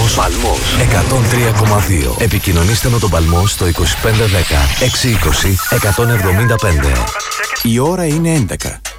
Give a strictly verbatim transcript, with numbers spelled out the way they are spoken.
Παλμός, Παλμός εκατόν τρία κόμμα δύο. Επικοινωνήστε με τον Παλμό στο είκοσι πέντε δέκα εξακόσια είκοσι εκατόν εβδομήντα πέντε. Η ώρα είναι έντεκα.